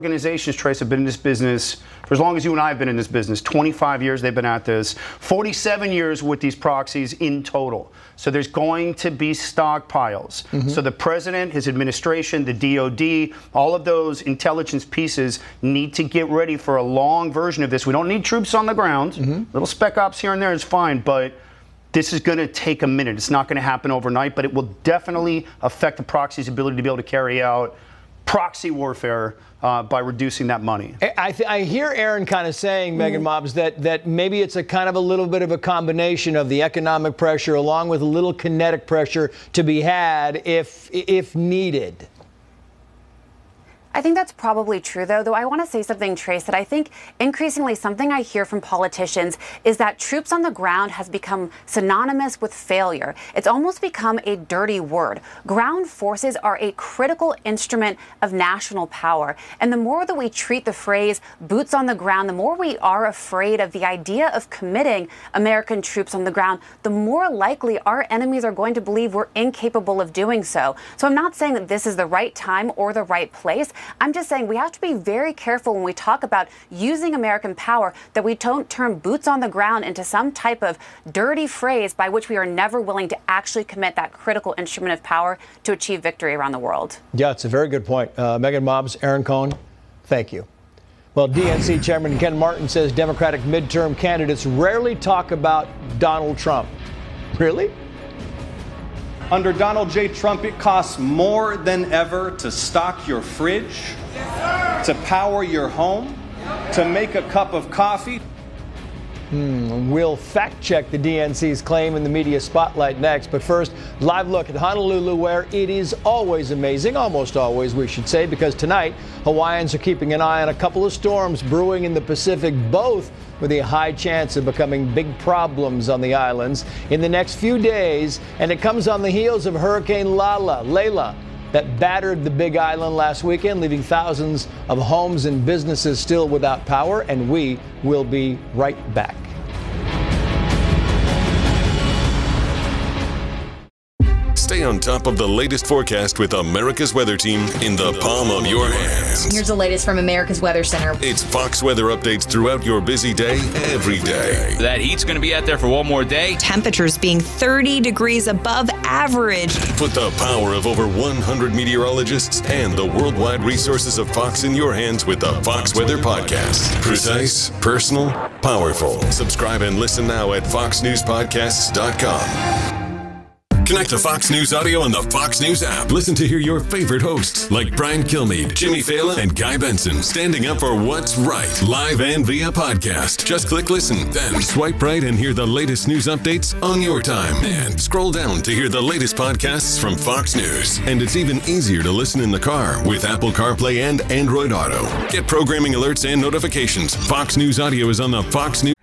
Organizations, Trace, have been in this business for as long as you and I have been in this business. 25 years they've been at this. 47 years with these proxies in total. So there's going to be stockpiles. So the president, his administration, the DOD, all of those intelligence pieces need to get ready for a long version of this. We don't need troops on the ground. Little spec ops here and there is fine, but this is going to take a minute. It's not going to happen overnight, but it will definitely affect the proxy's ability to be able to carry out proxy warfare by reducing that money. I hear Aaron kind of saying, Megan Mobbs, that maybe it's a kind of a little bit of a combination of the economic pressure along with a little kinetic pressure to be had if needed. I think that's probably true, though I want to say something, Trace, that I think increasingly something I hear from politicians is that troops on the ground has become synonymous with failure. It's almost become a dirty word. Ground forces are a critical instrument of national power. And the more that we treat the phrase boots on the ground, the more we are afraid of the idea of committing American troops on the ground, the more likely our enemies are going to believe we're incapable of doing so. So I'm not saying that this is the right time or the right place. I'm just saying we have to be very careful when we talk about using American power that we don't turn boots on the ground into some type of dirty phrase by which we are never willing to actually commit that critical instrument of power to achieve victory around the world. Yeah, it's a very good point. Megan Mobbs, Aaron Cohn, thank you. Well, DNC Chairman Ken Martin says Democratic midterm candidates rarely talk about Donald Trump. Really? Under Donald J. Trump, it costs more than ever to stock your fridge, to power your home, to make a cup of coffee. We'll fact check the DNC's claim in the media spotlight next. But first, live look at Honolulu, where it is always amazing, almost always, we should say, because tonight Hawaiians are keeping an eye on a couple of storms brewing in the Pacific, both with a high chance of becoming big problems on the islands in the next few days. And it comes on the heels of Hurricane Layla, that battered the Big Island last weekend, leaving thousands of homes and businesses still without power. And we will be right back. Stay on top of the latest forecast with America's Weather Team in the palm of your hands. Here's the latest from America's Weather Center. It's Fox weather updates throughout your busy day, every day. That heat's going to be out there for one more day. Temperatures being 30 degrees above average. Put the power of over 100 meteorologists and the worldwide resources of Fox in your hands with the Fox Weather Podcast. Precise, personal, powerful. Subscribe and listen now at foxnewspodcasts.com. Connect to Fox News Audio on the Fox News app. Listen to hear your favorite hosts like Brian Kilmeade, Jimmy Fallon, and Guy Benson standing up for what's right, live and via podcast. Just click listen, then swipe right and hear the latest news updates on your time. And scroll down to hear the latest podcasts from Fox News. And it's even easier to listen in the car with Apple CarPlay and Android Auto. Get programming alerts and notifications. Fox News Audio is on the Fox News.